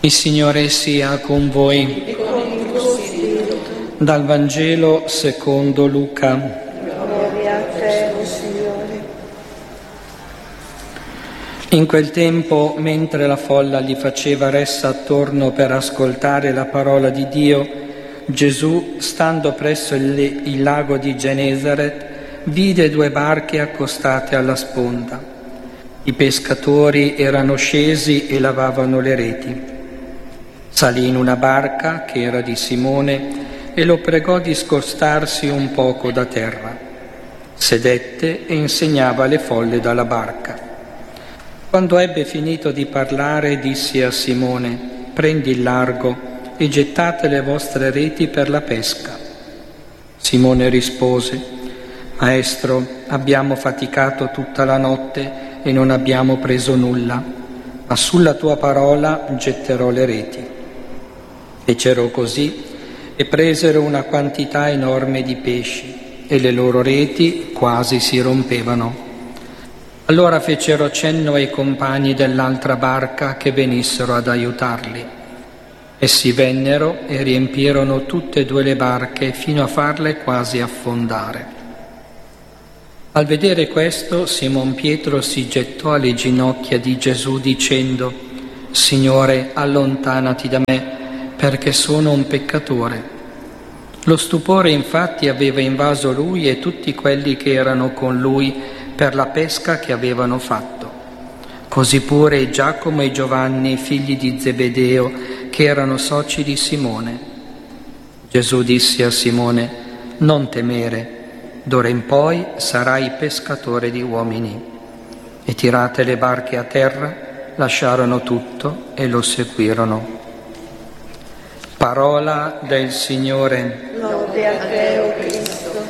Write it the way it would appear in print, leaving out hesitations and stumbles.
Il Signore sia con voi. E con il tuo spirito. Dal Vangelo secondo Luca. Gloria a te, o Signore. In quel tempo, mentre la folla gli faceva ressa attorno per ascoltare la parola di Dio, Gesù, stando presso il lago di Genesaret, vide 2 barche accostate alla sponda. I pescatori erano scesi e lavavano le reti. Salì in una barca, che era di Simone, e lo pregò di scostarsi un poco da terra. Sedette e insegnava alle folle dalla barca. Quando ebbe finito di parlare, disse a Simone: «Prendi il largo e gettate le vostre reti per la pesca». Simone rispose: «Maestro, abbiamo faticato tutta la notte e non abbiamo preso nulla, ma sulla tua parola getterò le reti». Fecero così e presero una quantità enorme di pesci, e le loro reti quasi si rompevano. Allora fecero cenno ai compagni dell'altra barca che venissero ad aiutarli. Essi vennero e riempirono tutte e 2 le barche fino a farle quasi affondare. Al vedere questo, Simon Pietro si gettò alle ginocchia di Gesù dicendo: «Signore, allontanati da me, perché sono un peccatore». Lo stupore infatti aveva invaso lui e tutti quelli che erano con lui per la pesca che avevano fatto. Così pure Giacomo e Giovanni, figli di Zebedeo, che erano soci di Simone. Gesù disse a Simone: «Non temere, d'ora in poi sarai pescatore di uomini». E tirate le barche a terra, lasciarono tutto e lo seguirono. Parola del Signore. Lode a te, o Cristo.